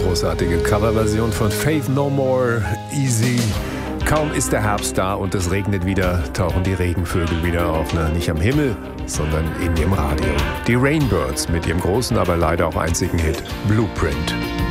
großartige Coverversion von Faith No More, Easy. Kaum ist der Herbst da und es regnet wieder, tauchen die Regenvögel wieder auf. Nicht am Himmel, sondern in dem Radio. Die Rainbirds mit ihrem großen, aber leider auch einzigen Hit Blueprint.